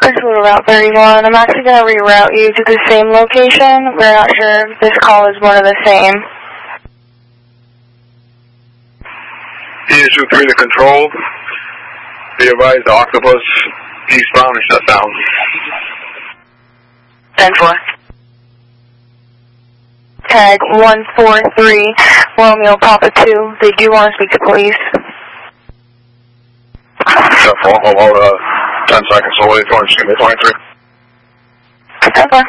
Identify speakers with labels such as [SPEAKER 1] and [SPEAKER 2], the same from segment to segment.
[SPEAKER 1] Control to Route 31. I'm actually going to reroute you to the same location. We're not sure if this call is one of the same.
[SPEAKER 2] Issue 3 to Control. Be advised, the Octopus eastbound is shut down.
[SPEAKER 1] 10-4. Tag 143, Romeo Papa 2. They do want to speak to police.
[SPEAKER 2] Shut for about 10 seconds away, 23.
[SPEAKER 1] Okay.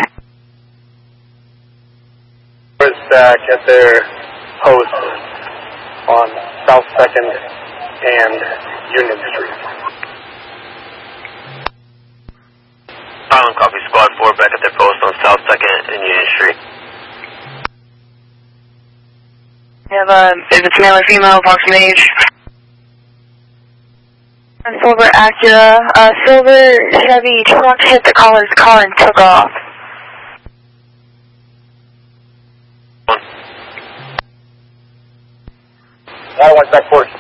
[SPEAKER 3] Back at their post on South 2nd and Union Street.
[SPEAKER 4] Island Copy Squad 4 back at their post on South 2nd and Union Street.
[SPEAKER 1] You have if it's male or female, approximate age. A silver Acura, silver Chevy truck hit the caller's car and took off.
[SPEAKER 3] Ladder 1 back quarters.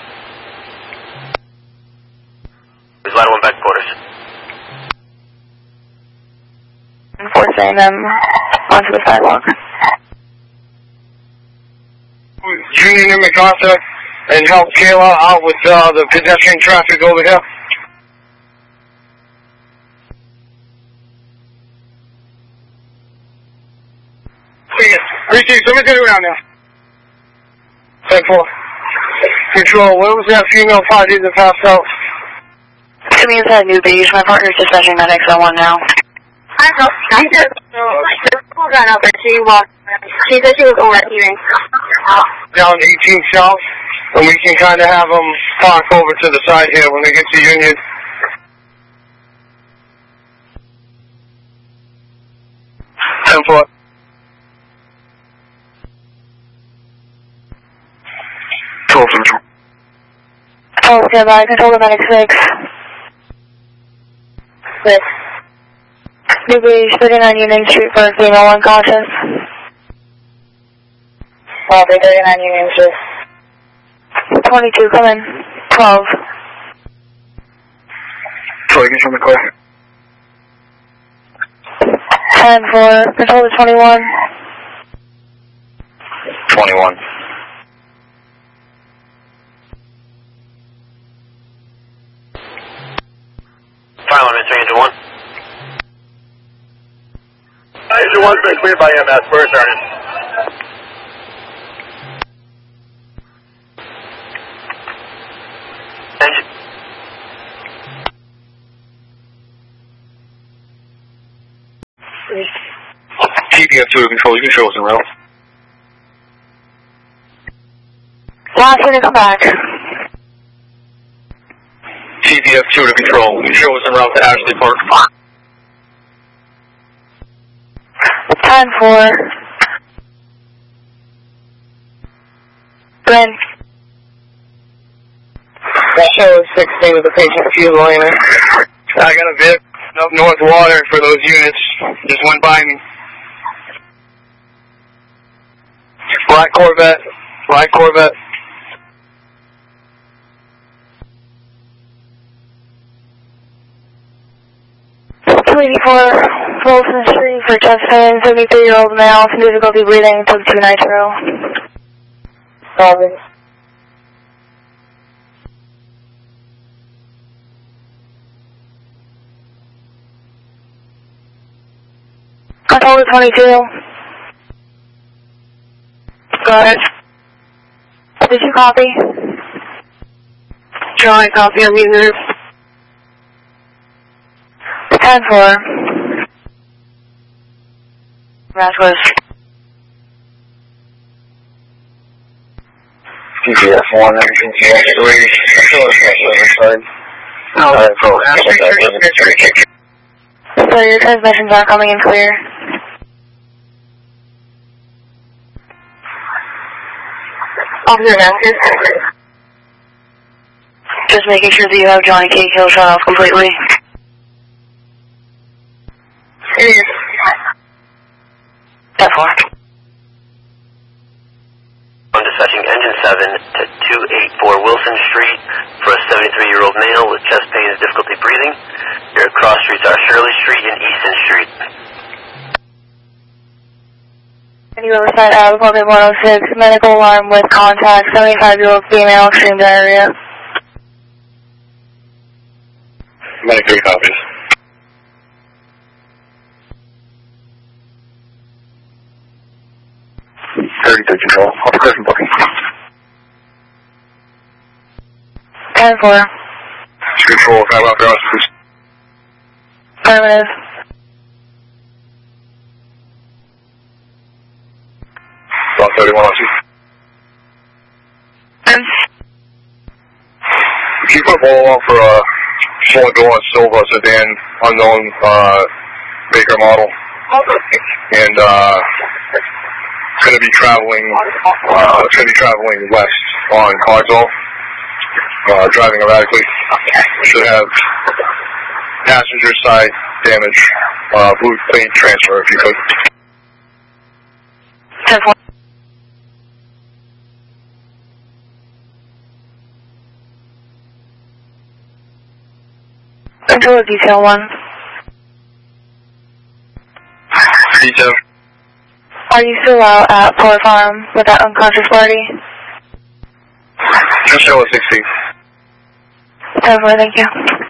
[SPEAKER 4] There's Ladder 1 back quarters.
[SPEAKER 1] Enforcing them onto the sidewalk.
[SPEAKER 2] Union in MacArthur and help Kayla out with the pedestrian traffic over here. Please, Richie, somebody's gonna go down there. 10-4. Control, where was that female party that passed out?
[SPEAKER 1] Assuming it's at New Beach, my partner's dispatching that XL1 now.
[SPEAKER 5] I just got up and she said she was overheating.
[SPEAKER 2] Down 18 South, and we can kind of have them park over to the side here when they get to Union. Ten-4.
[SPEAKER 1] Okay, bye. Control to Medic 6.
[SPEAKER 5] With
[SPEAKER 1] New Beach, 39 Union Street for female unconscious.
[SPEAKER 5] well, 39 Union Street.
[SPEAKER 1] 22, come in. 12.
[SPEAKER 2] Troy, you can show me clear.
[SPEAKER 1] 10-4, control to 21.
[SPEAKER 4] 21. Fire limit 301.
[SPEAKER 3] Engine 1's been cleared by EMS. We're returning.
[SPEAKER 4] Engine.
[SPEAKER 2] TPF 2 to Control, you can show us in route.
[SPEAKER 1] Last one to come back.
[SPEAKER 2] TPF 2 to Control, you can show us en route to Ashley Park.
[SPEAKER 1] 10-4. Brent.
[SPEAKER 2] That show is 16 with the patient fuel liner. I got a bit up North Water for those units. Just went by me. Black Corvette. Black Corvette.
[SPEAKER 1] Wilson Street for chest pain, 73-year-old male, some difficulty breathing, took 2 nitro. Solving. Control to 22. Got it. Did you copy? Drawing copy on user. 10-4. Rasmus.
[SPEAKER 2] TPF 1, TPF 3.
[SPEAKER 1] So your transmissions are coming in clear. Officer Vasquez. Just making sure that you have Johnny K. Hill shut off completely. That far.
[SPEAKER 4] I'm dispatching engine 7 to 284 Wilson Street for a 73-year-old male with chest pain and difficulty breathing. You're across
[SPEAKER 1] County Riverside Ave, apartment 106, medical alarm with contact, 75-year-old female, extreme diarrhea.
[SPEAKER 3] Medic 3 copies. Control. Off the Christian booking.
[SPEAKER 1] 10-4.
[SPEAKER 3] Control, can I have your answer, please?
[SPEAKER 1] Affirmative.
[SPEAKER 3] About 31 on 2. Can you put a ball on for a four-door Silva sedan, unknown maker model? And it's going to be traveling west on Carswell, driving erratically. Should have passenger side damage, blue plate transfer if you could.
[SPEAKER 1] 10-4. Control detail 1.
[SPEAKER 3] Detail.
[SPEAKER 1] Are you still out at Port Farm with that unconscious party?
[SPEAKER 3] Just show us 16.
[SPEAKER 1] 10-4, thank you.